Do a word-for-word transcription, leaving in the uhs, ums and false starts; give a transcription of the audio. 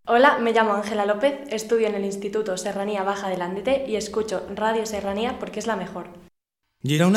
Hola, me llamo Ángela López, estudio en el Instituto Serranía Baja de Landete y escucho Radio Serranía porque es la mejor. Y era una